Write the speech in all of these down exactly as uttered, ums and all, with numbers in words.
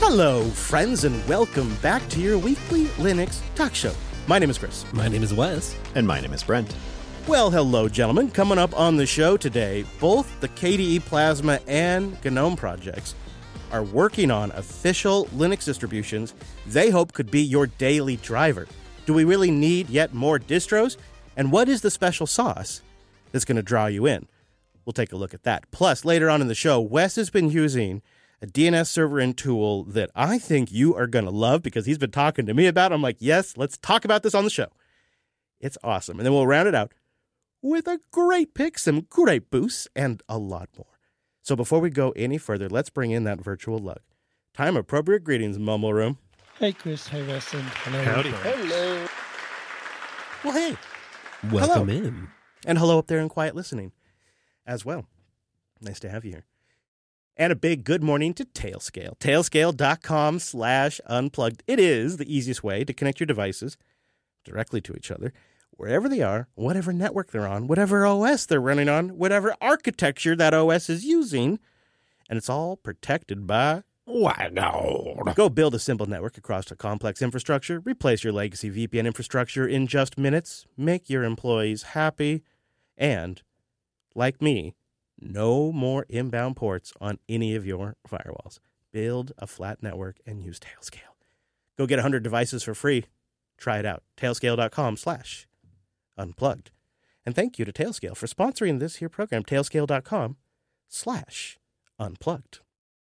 Hello, friends, and welcome back to your weekly Linux talk show. My name is Chris. My name is Wes. And my name is Brent. Well, hello, gentlemen. Coming up on the show today, both the K D E Plasma and GNOME projects are working on official Linux distributions they hope could be your daily driver. Do we really need yet more distros? And what is the special sauce that's going to draw you in? We'll take a look at that. Plus, later on in the show, Wes has been using a D N S server and tool that I think you are going to love because he's been talking to me about it. I'm like, yes, let's talk about this on the show. It's awesome. And then we'll round it out with a great pick, some great boosts, and a lot more. So before we go any further, let's bring in that virtual lug. Time appropriate greetings, Mumble Room. Hey, Chris. Hey, Wes. And hello. Howdy. Hello. Well, hey. Welcome Hello. in. And hello up there in quiet listening as well. Nice to have you here. And a big good morning to Tailscale. Tailscale.com slash unplugged. It is the easiest way to connect your devices directly to each other, wherever they are, whatever network they're on, whatever O S they're running on, whatever architecture that O S is using. And it's all protected by Winode. Go build a simple network across a complex infrastructure, replace your legacy V P N infrastructure in just minutes, make your employees happy, and, like me, no more inbound ports on any of your firewalls. Build a flat network and use Tailscale. Go get one hundred devices for free. Try it out. Tailscale.com slash unplugged. And thank you to Tailscale for sponsoring this here program. Tailscale.com slash unplugged.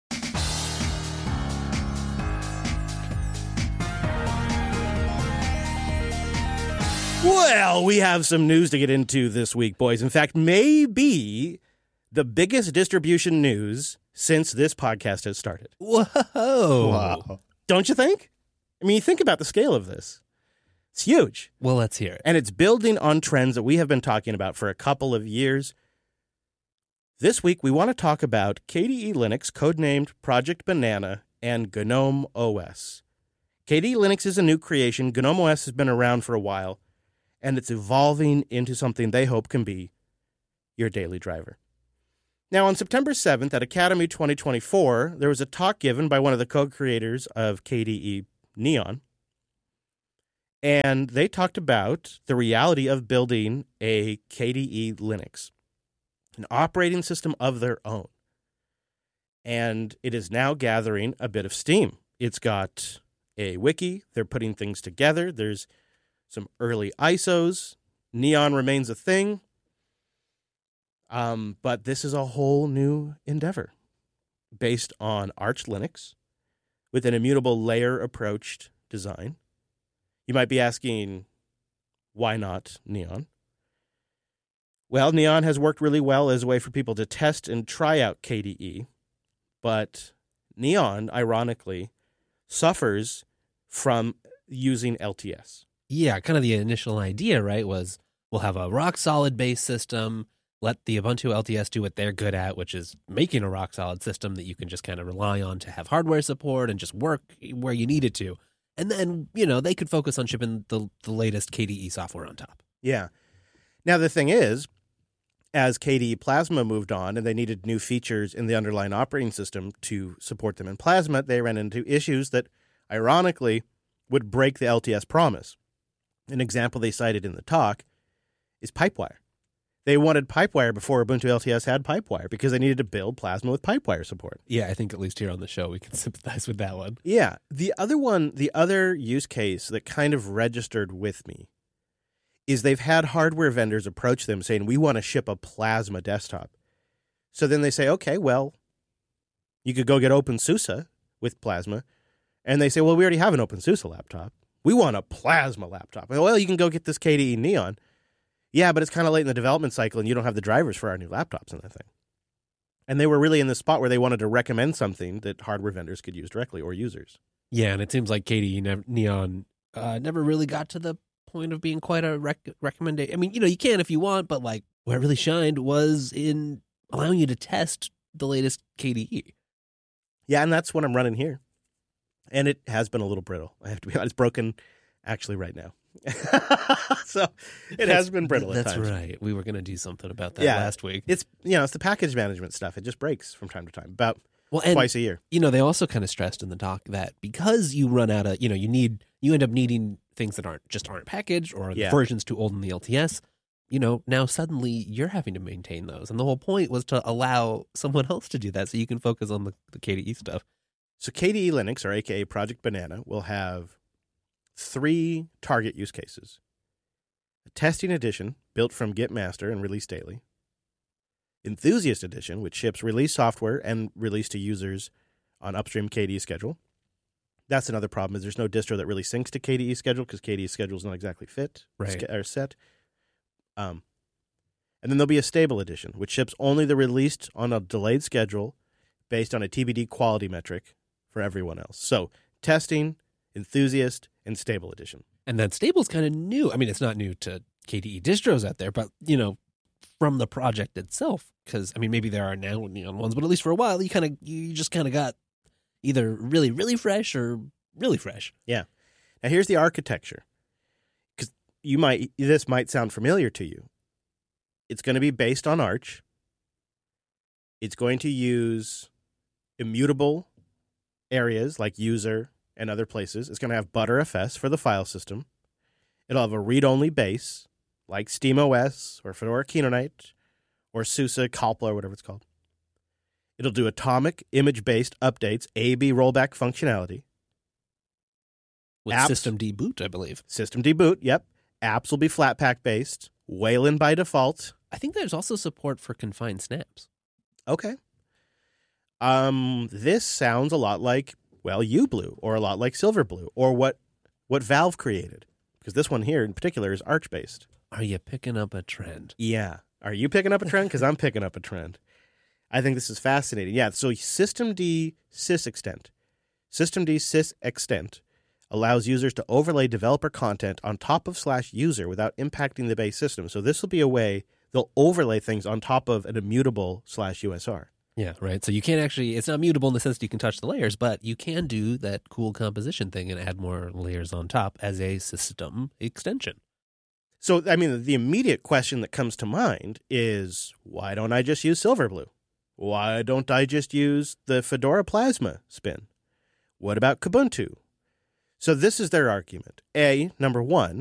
Well, we have some news to get into this week, boys. In fact, maybe the biggest distribution news since this podcast has started. Whoa. Wow. Don't you think? I mean, you think about the scale of this. It's huge. Well, let's hear it. And it's building on trends that we have been talking about for a couple of years. This week, we want to talk about K D E Linux, codenamed Project Banana, and GNOME O S. K D E Linux is a new creation. GNOME O S has been around for a while, and it's evolving into something they hope can be your daily driver. Now, on September seventh at Academy twenty twenty-four, there was a talk given by one of the co-creators of K D E, Neon, and they talked about the reality of building a K D E Linux, an operating system of their own. And it is now gathering a bit of steam. It's got a wiki. They're putting things together. There's some early I S Os. Neon remains a thing. Um, but this is a whole new endeavor based on Arch Linux with an immutable layer approached design. You might be asking, why not Neon? Well, Neon has worked really well as a way for people to test and try out K D E, but Neon, ironically, suffers from using L T S. Yeah, kind of the initial idea, right, was we'll have a rock-solid base system, let the Ubuntu L T S do what they're good at, which is making a rock-solid system that you can just kind of rely on to have hardware support and just work where you need it to. And then, you know, they could focus on shipping the, the latest K D E software on top. Yeah. Now, the thing is, as K D E Plasma moved on and they needed new features in the underlying operating system to support them in Plasma, they ran into issues that, ironically, would break the L T S promise. An example they cited in the talk is Pipewire. They wanted Pipewire before Ubuntu L T S had Pipewire because they needed to build Plasma with Pipewire support. Yeah, I think at least here on the show we can sympathize with that one. Yeah. The other one, the other use case that kind of registered with me is they've had hardware vendors approach them saying, we want to ship a Plasma desktop. So then they say, okay, well, you could go get OpenSUSE with Plasma. And they say, well, we already have an OpenSUSE laptop. We want a Plasma laptop. Well, you can go get this K D E Neon. Yeah, but it's kind of late in the development cycle and you don't have the drivers for our new laptops and that thing. And they were really in the spot where they wanted to recommend something that hardware vendors could use directly or users. Yeah, and it seems like K D E ne- Neon uh, never really got to the point of being quite a rec- recommendation. I mean, you know, you can if you want, but like where it really shined was in allowing you to test the latest K D E. Yeah, and that's what I'm running here. And it has been a little brittle. I have to be honest. It's broken actually right now. So it That's, has been brittle at That's times. right. We were going to do something about that Yeah. last week. It's, you know, it's the package management stuff. It just breaks from time to time. About Well, and, twice a year. You know, they also kind of stressed in the doc that because you run out of, you know, you need, you end up needing things that aren't just aren't packaged or Yeah. the version's too old in the L T S. You know, now suddenly you're having to maintain those. And the whole point was to allow someone else to do that so you can focus on the, the K D E stuff. So K D E Linux, or A K A Project Banana, will have three target use cases. A testing edition built from Git master and released daily. Enthusiast edition, which ships release software and release to users on upstream K D E schedule. That's another problem is there's no distro that really syncs to K D E schedule because K D E schedule is not exactly fit Right. or set. Um, and then there'll be a stable edition, which ships only the released on a delayed schedule based on a T B D quality metric for everyone else. So testing, enthusiast, and stable edition. And that stable's kind of new. I mean, it's not new to K D E distros out there, but, you know, from the project itself, because, I mean, maybe there are now neon ones, but at least for a while, you kind of, you just kind of got either really, really fresh or really fresh. Yeah. Now here's the architecture. Because you might, this might sound familiar to you. It's going to be based on Arch. It's going to use immutable areas like user and other places. It's going to have Btrfs for the file system. It'll have a read-only base like SteamOS or Fedora Kinoite or SUSE, Kalpla, or whatever it's called. It'll do atomic image-based updates, A B rollback functionality. With Apps. systemd boot, I believe. Systemd boot, yep. Apps will be Flatpak-based. Wayland by default. I think there's also support for confined snaps. Okay. Um, this sounds a lot like, well, UBlue, or a lot like Silverblue, or what, what Valve created. Because this one here in particular is Arch-based. Are you picking up a trend? Yeah. Are you picking up a trend? Because I'm picking up a trend. I think this is fascinating. Yeah, so Systemd sysextent. Systemd sysextent allows users to overlay developer content on top of slash user without impacting the base system. So this will be a way they'll overlay things on top of an immutable slash U S R. Yeah, right. So you can't actually, it's not mutable in the sense that you can touch the layers, but you can do that cool composition thing and add more layers on top as a system extension. So, I mean, the immediate question that comes to mind is, why don't I just use Silverblue? Why don't I just use the Fedora Plasma spin? What about Kubuntu? So this is their argument. A, number one,